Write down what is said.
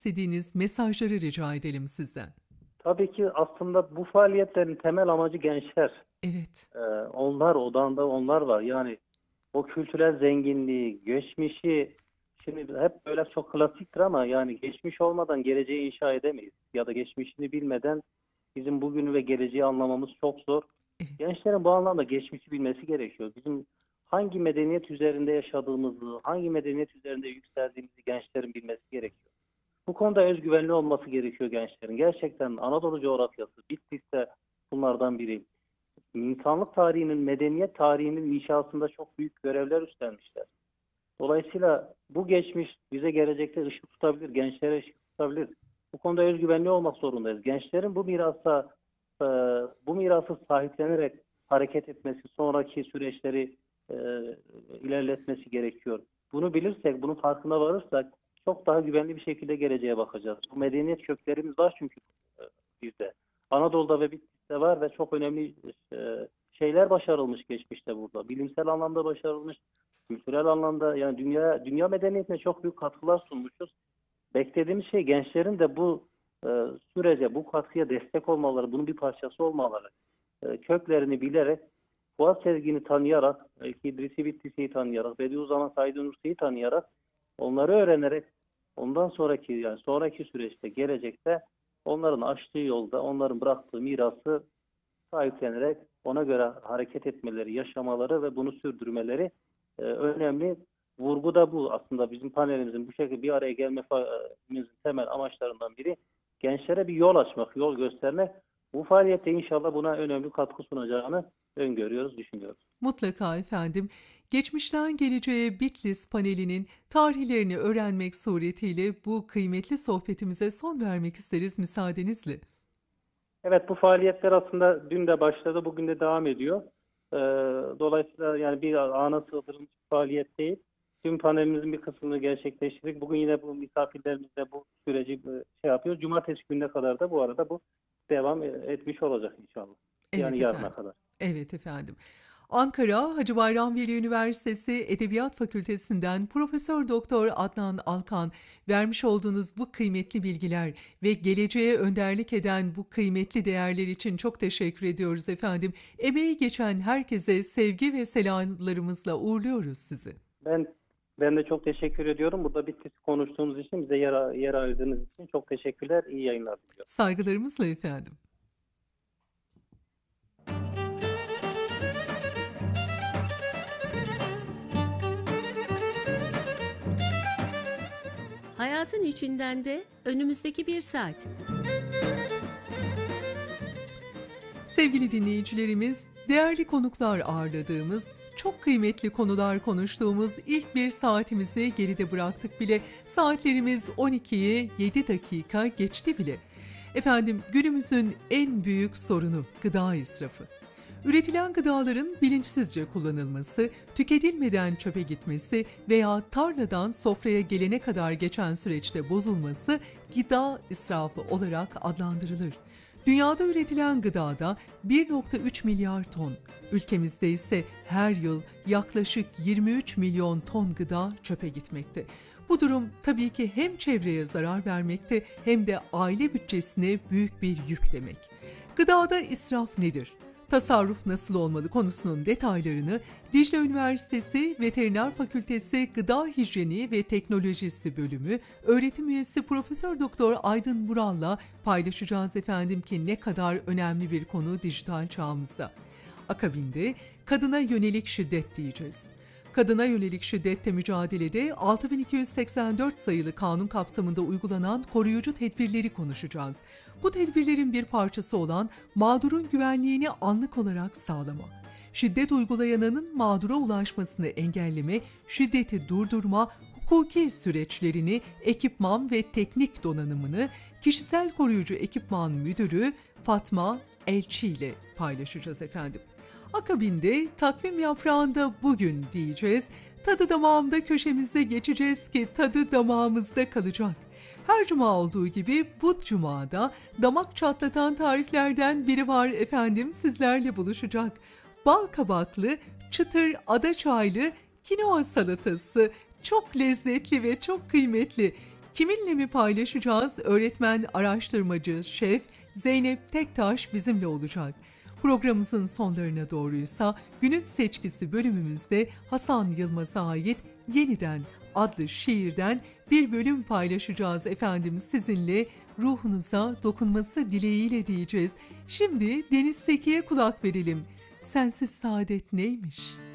istediğiniz mesajları rica edelim sizden. Tabii ki aslında bu faaliyetlerin temel amacı gençler. Evet, Onlar odağında onlar var. Yani o kültürel zenginliği, geçmişi şimdi hep böyle çok klasiktir ama yani geçmiş olmadan geleceği inşa edemeyiz. Ya da geçmişini bilmeden bizim bugünü ve geleceği anlamamız çok zor. evet, Gençlerin bu anlamda geçmişi bilmesi gerekiyor. Bizim hangi medeniyet üzerinde yaşadığımızı, hangi medeniyet üzerinde yükseldiğimizi gençlerin bilmesi gerekiyor. Bu konuda özgüvenli olması gerekiyor gençlerin. Gerçekten Anadolu coğrafyası, Bitlis de bunlardan biri. İnsanlık tarihinin, medeniyet tarihinin inşasında çok büyük görevler üstlenmişler. Dolayısıyla bu geçmiş bize gelecekte ışık tutabilir, gençlere ışık tutabilir. Bu konuda özgüvenli olmak zorundayız. Gençlerin e, bu mirası sahiplenerek hareket etmesi, sonraki süreçleri e, ilerletmesi gerekiyor. Bunu bilirsek, bunun farkına varırsak çok daha güvenli bir şekilde geleceğe bakacağız. Bu medeniyet köklerimiz var çünkü bizde. Anadolu'da ve Bitlis'te var ve çok önemli şeyler başarılmış geçmişte burada. Bilimsel anlamda başarılmış, kültürel anlamda yani dünya medeniyetine çok büyük katkılar sunmuşuz. Beklediğimiz şey gençlerin de bu e, sürece, bu katkıya destek olmaları, bunun bir parçası olmaları, köklerini bilerek, Fuat Sezgin'i tanıyarak, İdrisi Bitlisi'yi tanıyarak, Bediüzzaman Said Nursi'yi tanıyarak, onları öğrenerek, ondan sonraki yani sonraki süreçte, gelecekte onların açtığı yolda, onların bıraktığı mirası sahiplenerek ona göre hareket etmeleri, yaşamaları ve bunu sürdürmeleri önemli. Vurgu da bu aslında bizim panelimizin bu şekilde bir araya gelmemizin temel amaçlarından biri gençlere bir yol açmak, yol göstermek. Bu faaliyette inşallah buna önemli katkı sunacağını öngörüyoruz, düşünüyoruz. mutlaka efendim. Geçmişten geleceğe Bitlis panelinin tarihlerini öğrenmek suretiyle bu kıymetli sohbetimize son vermek isteriz müsaadenizle. Evet, bu faaliyetler aslında dün de başladı, bugün de devam ediyor. Ee, Dolayısıyla yani bir ana sığdırılmış bir faaliyet değil. Tüm panelimizin bir kısmını gerçekleştirdik. Bugün yine bu misafirlerimizle bu süreci şey yapıyoruz. Cumartesi gününe kadar da bu arada bu devam etmiş olacak inşallah. Yani Evet yarına efendim. kadar. Evet efendim. Ankara Hacı Bayram Veli Üniversitesi Edebiyat Fakültesinden Profesör Doktor Adnan Alkan vermiş olduğunuz bu kıymetli bilgiler ve geleceğe önderlik eden bu kıymetli değerler için çok teşekkür ediyoruz efendim. Emeği geçen herkese sevgi ve selamlarımızla uğurluyoruz sizi. Ben ben de çok teşekkür ediyorum. Burada Bitlis konuştuğumuz için, bize yer ayırdığınız için çok teşekkürler. İyi yayınlar diliyorum. Saygılarımızla efendim. Hayatın içinden de önümüzdeki bir saat. Sevgili dinleyicilerimiz, değerli konuklar ağırladığımız, çok kıymetli konular konuştuğumuz ilk bir saatimizi geride bıraktık bile. Saatlerimiz 12'ye 7 dakika geçti bile. Efendim, günümüzün en büyük sorunu gıda israfı. Üretilen gıdaların bilinçsizce kullanılması, tüketilmeden çöpe gitmesi veya tarladan sofraya gelene kadar geçen süreçte bozulması gıda israfı olarak adlandırılır. Dünyada üretilen gıdada 1,3 milyar ton, ülkemizde ise her yıl yaklaşık 23 milyon ton gıda çöpe gitmekte. Bu durum tabii ki hem çevreye zarar vermekte hem de aile bütçesine büyük bir yük demek. Gıdada israf nedir? Tasarruf nasıl olmalı konusunun detaylarını Dicle Üniversitesi Veteriner Fakültesi Gıda Hijyeni ve Teknolojisi Bölümü öğretim üyesi Profesör Doktor Aydın Vural'la paylaşacağız efendim ki ne kadar önemli bir konu dijital çağımızda. Akabinde kadına yönelik şiddet diyeceğiz. Kadına yönelik şiddette mücadelede 6284 sayılı kanun kapsamında uygulanan koruyucu tedbirleri konuşacağız. Bu tedbirlerin bir parçası olan mağdurun güvenliğini anlık olarak sağlama, şiddet uygulayanının mağdura ulaşmasını engelleme, şiddeti durdurma, hukuki süreçlerini, ekipman ve teknik donanımını Kişisel Koruyucu Ekipman Müdürü Fatma Elçi ile paylaşacağız efendim. Akabinde takvim yaprağında bugün diyeceğiz, tadı damağımda köşemizde geçeceğiz ki tadı damağımızda kalacak. Her cuma olduğu gibi bu cumada damak çatlatan tariflerden biri var efendim sizlerle buluşacak. Bal kabaklı, çıtır ada çaylı kinoa salatası çok lezzetli ve çok kıymetli. Kiminle mi paylaşacağız? Öğretmen, araştırmacı, şef Zeynep Tektaş bizimle olacak. Programımızın sonlarına doğruysa günün seçkisi bölümümüzde Hasan Yılmaz'a ait Yeniden adlı şiirden bir bölüm paylaşacağız efendim sizinle. Ruhunuza dokunması dileğiyle diyeceğiz. Şimdi Deniz Seki'ye kulak verelim. Sensiz saadet neymiş?